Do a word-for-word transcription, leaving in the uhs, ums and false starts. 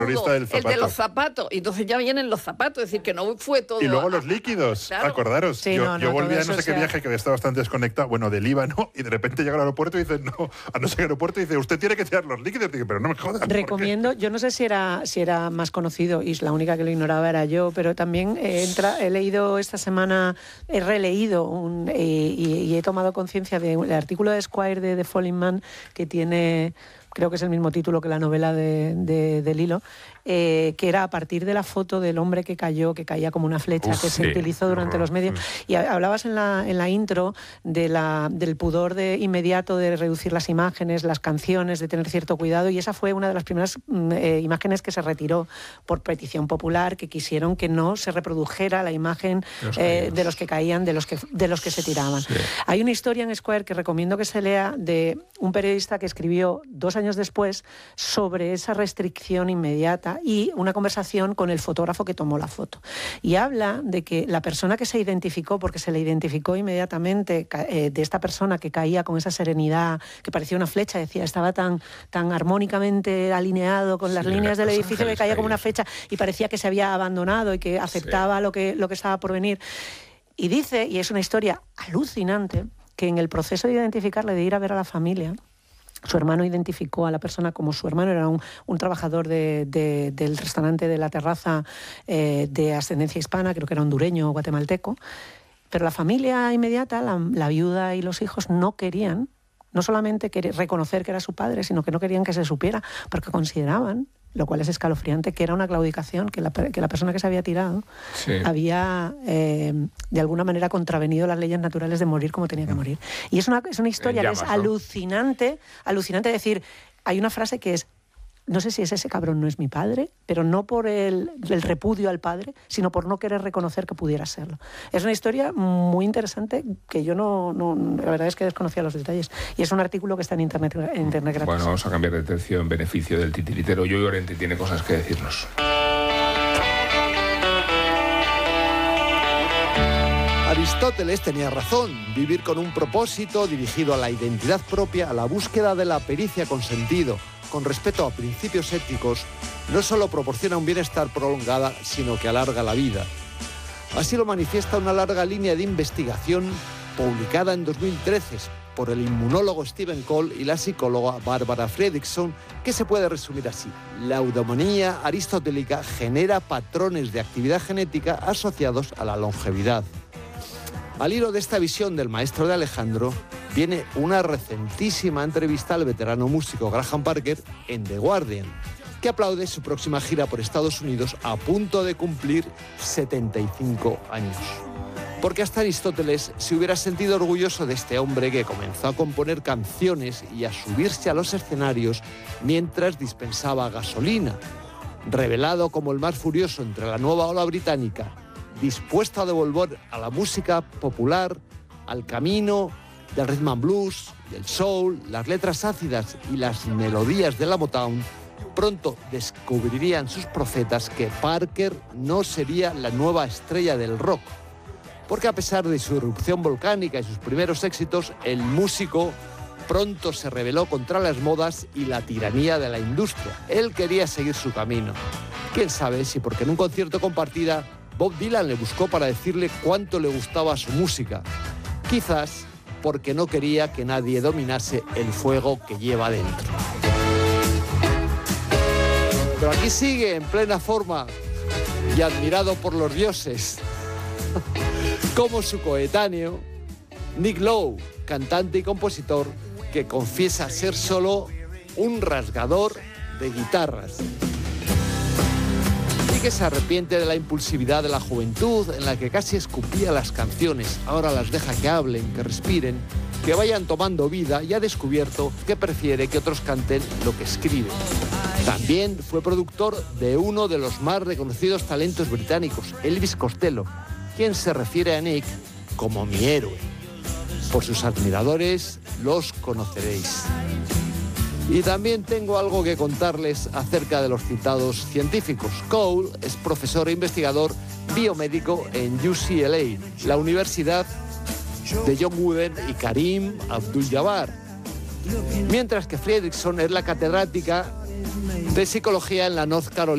terrorista del zapato. El de los zapatos. Y entonces ya vienen los zapatos, es decir, que no fue todo... Y luego los líquidos, claro. acordaros. Sí, yo no, no, yo volví a no sé qué sea... viaje que había estado bastante desconectado, bueno, del Líbano, y de repente llega al aeropuerto y dice, no, a no sé qué aeropuerto, y dice, usted tiene que tirar los líquidos. Y dice, pero no me jodas. Recomiendo, yo no sé si era, si era más conocido, y la única que lo ignoraba era yo, pero también eh, entra, he leído esta semana, he releído un, eh, y, y he tomado conciencia del artículo de Esquire de The Falling Man, que tiene... creo que es el mismo título que la novela de, de, de Lilo, eh, que era a partir de la foto del hombre que cayó, que caía como una flecha, Uf, que sí. se utilizó durante los medios. Y hablabas en la, en la intro de la, del pudor de inmediato de reducir las imágenes, las canciones, de tener cierto cuidado, y esa fue una de las primeras eh, imágenes que se retiró por petición popular, que quisieron que no se reprodujera la imagen los eh, de los que caían, de los que, de los que se tiraban. Sí. Hay una historia en Esquire que recomiendo que se lea de un periodista que escribió dos años después sobre esa restricción inmediata y una conversación con el fotógrafo que tomó la foto. Y habla de que la persona que se identificó, porque se le identificó inmediatamente eh, de esta persona que caía con esa serenidad, que parecía una flecha, decía, estaba tan, tan armónicamente alineado con las sí, líneas del edificio que caía como una flecha y parecía que se había abandonado y que aceptaba sí. lo que, lo que estaba por venir. Y dice, y es una historia alucinante, que en el proceso de identificarle, de ir a ver a la familia, su hermano identificó a la persona como su hermano, era un, un trabajador de, de, del restaurante de la terraza eh, de ascendencia hispana, creo que era hondureño o guatemalteco, pero la familia inmediata, la, la viuda y los hijos no querían, no solamente querían reconocer que era su padre, sino que no querían que se supiera, porque consideraban, lo cual es escalofriante, que era una claudicación, que la, que la persona que se había tirado sí. había eh, de alguna manera contravenido las leyes naturales de morir como tenía que morir. Y es una, es una historia llamas, que es ¿no? alucinante, alucinante decir, hay una frase que es, no sé si es ese cabrón no es mi padre, pero no por el, el repudio al padre, sino por no querer reconocer que pudiera serlo. Es una historia muy interesante que yo no, no la verdad es que desconocía los detalles. Y es un artículo que está en internet, en internet gratis. Bueno, vamos a cambiar de tercio en beneficio del titiritero. Yoyo Llorente tiene cosas que decirnos. Aristóteles tenía razón. Vivir con un propósito dirigido a la identidad propia, a la búsqueda de la pericia con sentido, con respeto a principios éticos, no solo proporciona un bienestar prolongado, sino que alarga la vida. Así lo manifiesta una larga línea de investigación publicada en dos mil trece por el inmunólogo Stephen Cole y la psicóloga Barbara Fredrickson, que se puede resumir así. La eudemonía aristotélica genera patrones de actividad genética asociados a la longevidad. Al hilo de esta visión del maestro de Alejandro, viene una recentísima entrevista al veterano músico Graham Parker en The Guardian, que aplaude su próxima gira por Estados Unidos a punto de cumplir setenta y cinco años. Porque hasta Aristóteles se hubiera sentido orgulloso de este hombre que comenzó a componer canciones y a subirse a los escenarios mientras dispensaba gasolina, revelado como el más furioso entre la nueva ola británica, dispuesto a devolver a la música popular, al camino del rhythm and blues, del soul, las letras ácidas y las melodías de la Motown, pronto descubrirían sus profetas que Parker no sería la nueva estrella del rock. Porque a pesar de su erupción volcánica y sus primeros éxitos, el músico pronto se rebeló contra las modas y la tiranía de la industria. Él quería seguir su camino. Quién sabe si porque en un concierto compartida Bob Dylan le buscó para decirle cuánto le gustaba su música. Quizás porque no quería que nadie dominase el fuego que lleva dentro. Pero aquí sigue en plena forma y admirado por los dioses, como su coetáneo, Nick Lowe, cantante y compositor que confiesa ser solo un rasgador de guitarras. Que se arrepiente de la impulsividad de la juventud en la que casi escupía las canciones. Ahora las deja que hablen, que respiren, que vayan tomando vida y ha descubierto que prefiere que otros canten lo que escriben. También fue productor de uno de los más reconocidos talentos británicos, Elvis Costello, quien se refiere a Nick como mi héroe. Por sus admiradores los conoceréis. Y también tengo algo que contarles acerca de los citados científicos. Cole es profesor e investigador biomédico en U C L A, la Universidad de John Wooden y Karim Abdul-Jabbar. Mientras que Fredrickson es la catedrática de psicología en la North Carolina.